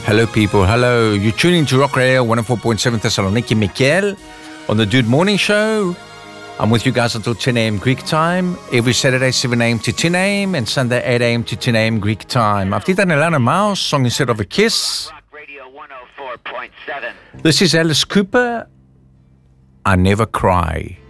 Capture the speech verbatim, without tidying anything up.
Hello, people. Hello. You're tuning to Rock Radio one oh four point seven Thessaloniki. Mikel on the Dude Morning Show. I'm with you guys until ten a.m. Greek time. Every Saturday, seven a.m. to ten a.m. and Sunday, eight a.m. to ten a.m. Greek time. Αυτή ήταν Lana Mouse, song Instead of a Kiss. Rock Radio one oh four point seven. This is Alice Cooper. I Never Cry.